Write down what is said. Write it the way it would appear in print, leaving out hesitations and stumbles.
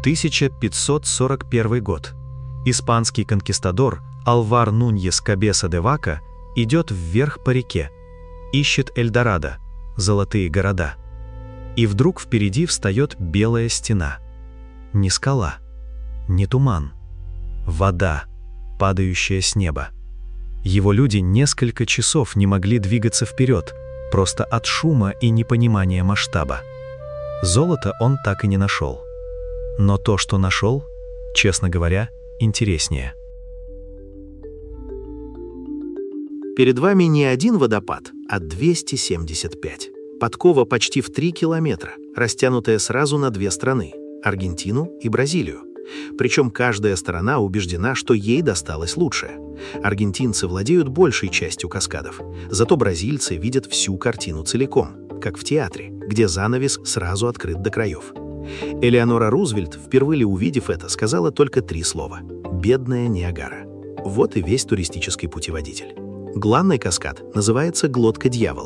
1541 год. Испанский конкистадор Алвар Нуньес Кабеса де Вака идет вверх по реке, ищет Эльдорадо, золотые города. И вдруг впереди встает белая стена. Не скала, не туман, вода, падающая с неба. Его люди несколько часов не могли двигаться вперед, просто от шума и непонимания масштаба. Золото он так и не нашел. Но то, что нашел, честно говоря, интереснее. Перед вами не один водопад, а 275. Подкова почти в 3 километра, растянутая сразу на 2 страны – Аргентину и Бразилию. Причем каждая сторона убеждена, что ей досталось лучшее. Аргентинцы владеют большей частью каскадов, зато бразильцы видят всю картину целиком, как в театре, где занавес сразу открыт до краев. Элеонора Рузвельт, впервые увидев это, сказала только 3 слова – «Бедная Ниагара». Вот и весь туристический путеводитель. Главный каскад называется «Глотка дьявола».